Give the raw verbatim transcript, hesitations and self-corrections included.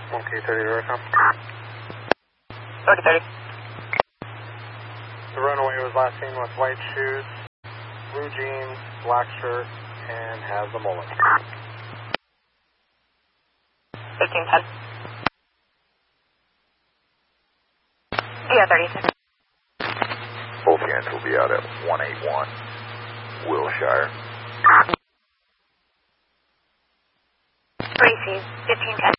Monkey thirty to Recon. thirty thirty. The runaway was last seen with white shoes, blue jeans, black shirt, and has a mullet. fifteen ten. Yeah, thirty-six. Both hands will be out at one eight one, Wilshire. Gracie, fifteen ten.